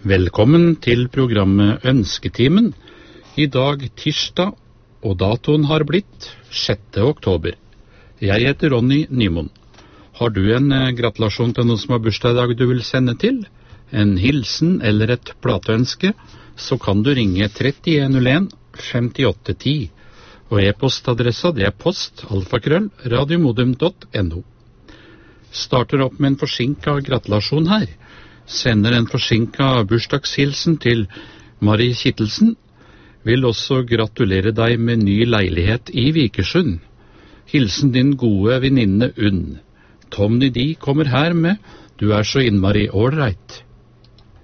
Velkommen til programmet Ønsketimen. I dag tirsdag, og datoen har blitt 6. oktober. Jeg heter Ronny Nymoen. Har du en gratulasjon til noen som har bursdag i dag du vil sende til? En hilsen eller et plateønske? Så kan du ringe 3101 5810. Og e-postadressa det er post@radiomodum.no. Starter opp med en forsinket gratulasjon her. Sender en forsinket bursdagshilsen til Marie Kittelsen. Vil også gratulere deg med ny leilighet i Vikersund. Hilsen din gode venninne Unn. Tomny D kommer her med Du er så innmari ålreit.